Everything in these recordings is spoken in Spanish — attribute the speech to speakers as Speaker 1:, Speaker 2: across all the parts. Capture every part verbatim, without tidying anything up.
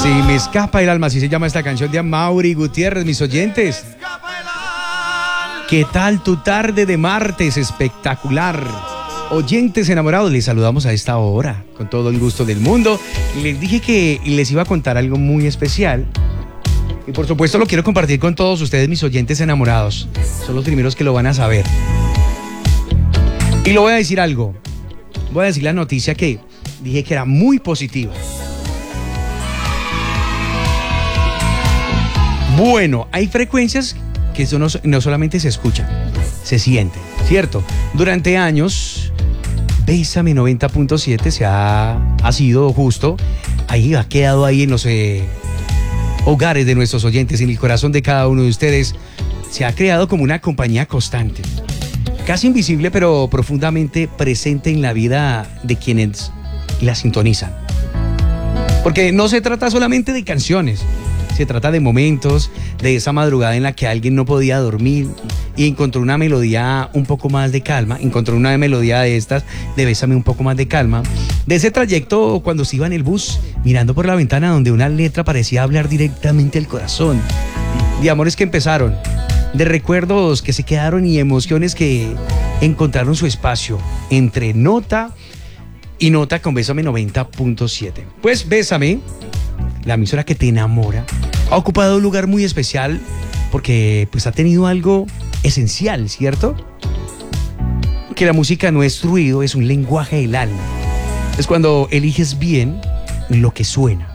Speaker 1: Sí, me escapa el alma, así se llama esta canción de Amaury Gutiérrez, mis oyentes. ¿Qué tal tu tarde de martes? Espectacular. Oyentes enamorados, les saludamos a esta hora, con todo el gusto del mundo. Les dije que les iba a contar algo muy especial. Y por supuesto lo quiero compartir con todos ustedes, mis oyentes enamorados. Son los primeros que lo van a saber. Y lo voy a decir algo. Voy a decir la noticia que dije que era muy positiva. Bueno, hay frecuencias que eso no, no solamente se escuchan, se sienten, ¿cierto? Durante años, Bésame noventa punto siete se ha, ha sido justo, ahí ha quedado ahí en los eh, hogares de nuestros oyentes, en el corazón de cada uno de ustedes. Se ha creado como una compañía constante, casi invisible, pero profundamente presente en la vida de quienes la sintonizan. Porque no se trata solamente de canciones. Se trata de momentos, de esa madrugada en la que alguien no podía dormir y encontró una melodía un poco más de calma, encontró una melodía de estas, de Bésame un poco más de calma, de ese trayecto cuando se iba en el bus, mirando por la ventana donde una letra parecía hablar directamente al corazón, de amores que empezaron, de recuerdos que se quedaron y emociones que encontraron su espacio entre nota y nota con Bésame noventa punto siete. Pues Bésame, la emisora que te enamora, ha ocupado un lugar muy especial porque pues ha tenido algo esencial, ¿cierto? Que la música no es ruido, es un lenguaje del alma. Es cuando eliges bien lo que suena.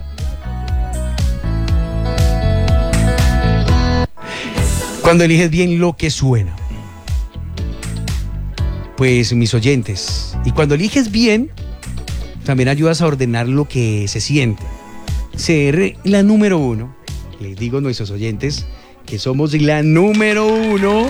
Speaker 1: Cuando eliges bien lo que suena. Pues mis oyentes, y cuando eliges bien, también ayudas a ordenar lo que se siente. Ser la número uno, les digo a nuestros oyentes que somos la número uno.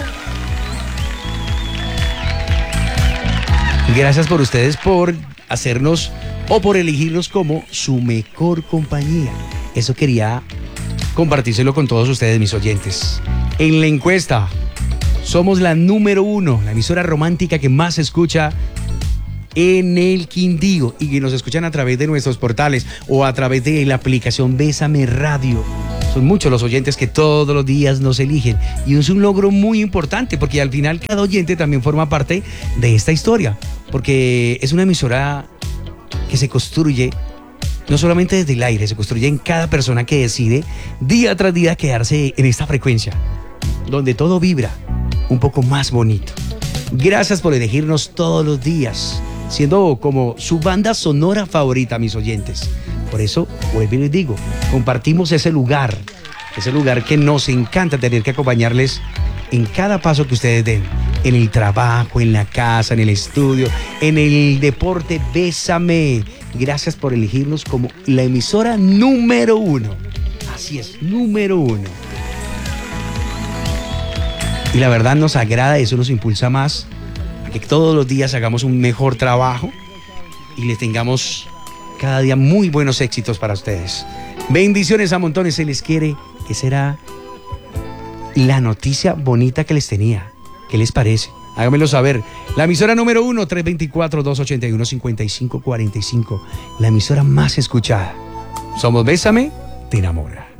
Speaker 1: Gracias por ustedes por hacernos o por elegirnos como su mejor compañía. Eso quería compartírselo con todos ustedes, mis oyentes. En la encuesta, somos la número uno, la emisora romántica que más se escucha en el Quindío y que nos escuchan a través de nuestros portales o a través de la aplicación Bésame Radio. Son muchos los oyentes que todos los días nos eligen y es un logro muy importante porque al final cada oyente también forma parte de esta historia, porque es una emisora que se construye no solamente desde el aire, se construye en cada persona que decide día tras día quedarse en esta frecuencia, donde todo vibra un poco más bonito. Gracias por elegirnos todos los días, siendo como su banda sonora favorita, mis oyentes. Por eso, vuelvo y les digo, compartimos ese lugar, ese lugar que nos encanta tener que acompañarles en cada paso que ustedes den, en el trabajo, en la casa, en el estudio, en el deporte. Bésame. Gracias por elegirnos como la emisora número uno. Así es, número uno. Y la verdad nos agrada, eso nos impulsa más a que todos los días hagamos un mejor trabajo y les tengamos cada día muy buenos éxitos para ustedes. Bendiciones a montones, se les quiere. Esa era la noticia bonita que les tenía. ¿Qué les parece? Háganmelo saber. La emisora número uno, tres dos cuatro, dos ocho uno, cinco cinco cuatro cinco. La emisora más escuchada. Somos Bésame, te enamora.